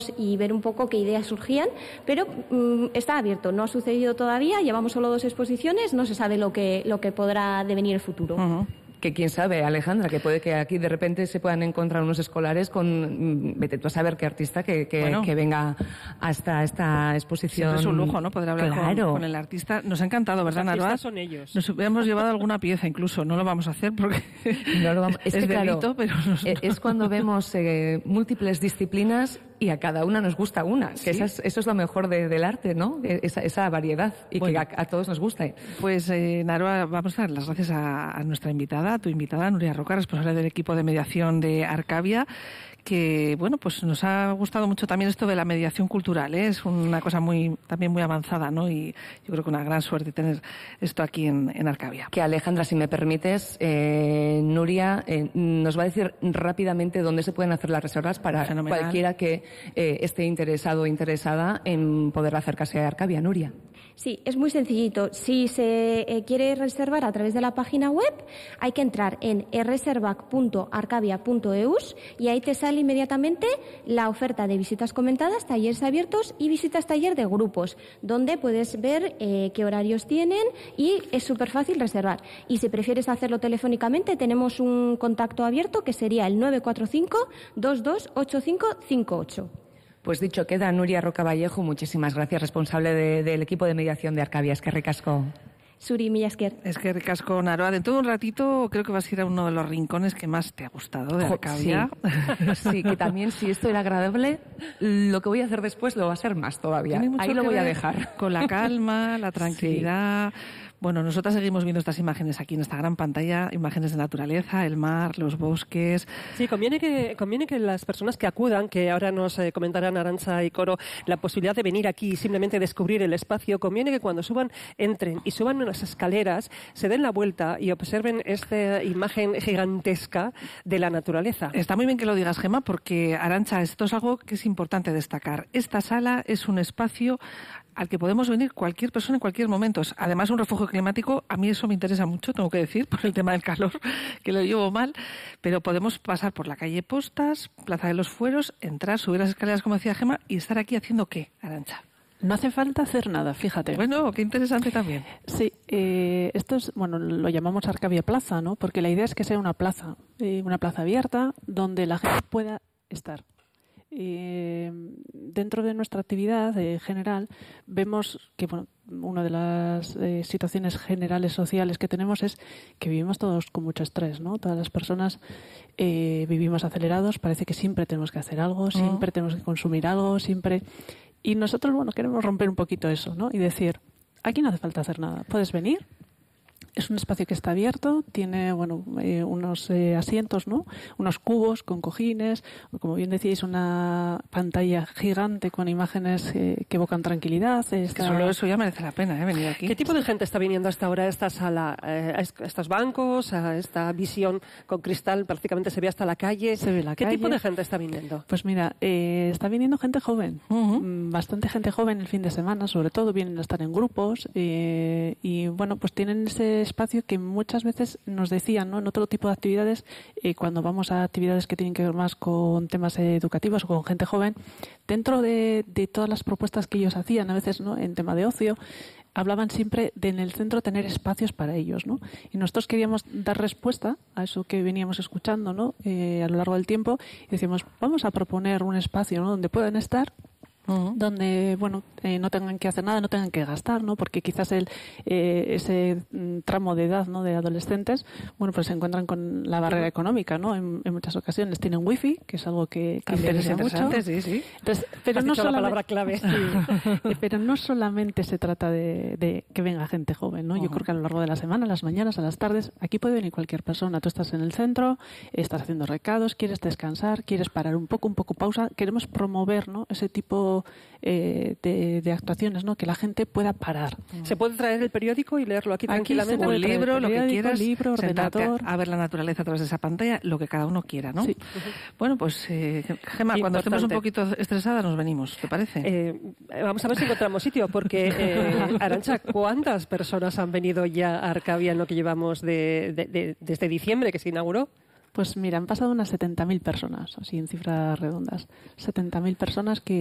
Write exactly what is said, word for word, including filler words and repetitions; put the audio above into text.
y ver un poco qué ideas surgían, pero um, está abierto, no ha sucedido todavía, llevamos solo dos exposiciones, no se sabe lo que, lo que podrá devenir el futuro. Uh-huh. Que quién sabe, Alejandra, que puede que aquí de repente se puedan encontrar unos escolares con, vete tú a saber qué artista que, que, bueno, que venga hasta esta exposición. Siempre es un lujo, ¿no? Poder hablar claro. con, con el artista. Nos ha encantado, ¿verdad, Los Narva? artistas son ellos. Nos hubiéramos llevado alguna pieza incluso, no lo vamos a hacer porque no lo vamos. Es, es que, delito, claro, pero nos... es cuando vemos eh, múltiples disciplinas y a cada una nos gusta una, que ¿sí? esa es, eso es lo mejor de, del arte, ¿no? Esa, esa variedad y bueno, que a, a todos nos guste. Pues, eh, Narva, vamos a dar las gracias a, a nuestra invitada, a tu invitada, Nuria Roca, responsable del equipo de mediación de Arcavia, que, bueno, pues nos ha gustado mucho también esto de la mediación cultural, ¿eh? Es una cosa muy, también muy avanzada, ¿no? Y yo creo que una gran suerte tener esto aquí en, en Arcavia. Que Alejandra, si me permites, eh, Nuria eh, nos va a decir rápidamente dónde se pueden hacer las reservas para Fenomenal. Cualquiera que eh, esté interesado o interesada en poder acercarse a Arcavia. Nuria. Sí, es muy sencillito. Si se eh, quiere reservar a través de la página web, hay que entrar en reservac punto arcavia punto eus y ahí te sale inmediatamente la oferta de visitas comentadas, talleres abiertos y visitas taller de grupos, donde puedes ver eh, qué horarios tienen y es súper fácil reservar. Y si prefieres hacerlo telefónicamente, tenemos un contacto abierto que sería el nueve cuatro cinco, dos dos ocho cinco cinco ocho. Pues dicho queda, Nuria Roca Vallejo, muchísimas gracias, responsable de, del equipo de mediación de Arcavia. Es que ricasco. Suri, mila esker. Es que ricasco, Naroa. Dentro de un ratito creo que vas a ir a uno de los rincones que más te ha gustado de Arcavia. Sí, sí, que también si esto era agradable, lo que voy a hacer después lo va a ser más todavía. Ahí lo voy a dejar. Con la calma, la tranquilidad... Sí. Bueno, nosotras seguimos viendo estas imágenes aquí en esta gran pantalla, imágenes de naturaleza, el mar, los bosques. Sí, conviene que conviene que las personas que acudan, que ahora nos eh, comentarán Arantxa y Coro, la posibilidad de venir aquí y simplemente descubrir el espacio, conviene que cuando suban, entren y suban unas escaleras, se den la vuelta y observen esta imagen gigantesca de la naturaleza. Está muy bien que lo digas, Gemma, porque, Arantxa, esto es algo que es importante destacar. Esta sala es un espacio al que podemos venir cualquier persona en cualquier momento. Además, un refugio climático, a mí eso me interesa mucho, tengo que decir, por el tema del calor, que lo llevo mal, pero podemos pasar por la calle Postas, Plaza de los Fueros, entrar, subir las escaleras, como decía Gemma, y estar aquí haciendo ¿qué, Arantxa? No hace falta hacer nada, fíjate. Bueno, qué interesante también. Sí, eh, esto es, bueno, lo llamamos Arcavia Plaza, ¿no? Porque la idea es que sea una plaza, eh, una plaza abierta, donde la gente pueda estar. Eh, dentro de nuestra actividad eh, general vemos que bueno, una de las eh, situaciones generales sociales que tenemos es que vivimos todos con mucho estrés, ¿no? Todas las personas eh, vivimos acelerados, parece que siempre tenemos que hacer algo, siempre uh-huh. tenemos que consumir algo, siempre... Y nosotros, bueno, queremos romper un poquito eso, ¿no? Y decir, aquí no hace falta hacer nada, puedes venir. Es un espacio que está abierto, tiene bueno eh, unos eh, asientos, ¿no? Unos cubos con cojines, como bien decíais, una pantalla gigante con imágenes eh, que evocan tranquilidad. Es que solo eso ya merece la pena, ¿eh? Venir aquí. ¿Qué tipo de gente está viniendo hasta ahora a esta sala, eh, a estos bancos, a esta visión con cristal? Prácticamente se ve hasta la calle. Se ve la ¿Qué calle. tipo de gente está viniendo? Pues mira, eh, está viniendo gente joven, uh-huh. bastante gente joven el fin de semana, sobre todo vienen a estar en grupos eh, y bueno, pues tienen ese espacio que muchas veces nos decían, ¿no? En otro tipo de actividades, eh, cuando vamos a actividades que tienen que ver más con temas educativos o con gente joven, dentro de, de todas las propuestas que ellos hacían, a veces, ¿no? En tema de ocio, hablaban siempre de en el centro tener espacios para ellos, ¿no? Y nosotros queríamos dar respuesta a eso que veníamos escuchando, ¿no? Eh, a lo largo del tiempo, y decíamos, vamos a proponer un espacio, ¿no? Donde puedan estar, Uh-huh. donde bueno eh, no tengan que hacer nada, no tengan que gastar, ¿no? Porque quizás el eh, ese mm, tramo de edad, ¿no? De adolescentes, bueno, pues se encuentran con la barrera económica, ¿no? En, en muchas ocasiones tienen wifi, que es algo que, que interesa mucho. Sí, sí. Entonces, pero Has no dicho la palabra clave. Sí, pero no solamente se trata de, de que venga gente joven, ¿no? Uh-huh. Yo creo que a lo largo de la semana, a las mañanas, a las tardes, aquí puede venir cualquier persona. Tú estás en el centro, estás haciendo recados, quieres descansar, quieres parar un poco, un poco pausa. Queremos promover, ¿no? Ese tipo Eh, de, de actuaciones, ¿no? Que la gente pueda parar. ¿Se puede traer el periódico y leerlo aquí, aquí tranquilamente? Un libro, lo que quieras, libro, ordenador, a ver la naturaleza a través de esa pantalla, lo que cada uno quiera, ¿no? Sí. Uh-huh. Bueno, pues, eh, Gemma, cuando estemos un poquito estresadas nos venimos, ¿te parece? Eh, vamos a ver si encontramos sitio, porque, eh, Arantxa, ¿cuántas personas han venido ya a Arcavia en lo que llevamos de, de, de, desde diciembre, que se inauguró? Pues mira, han pasado unas setenta mil personas, así en cifras redondas. setenta mil personas que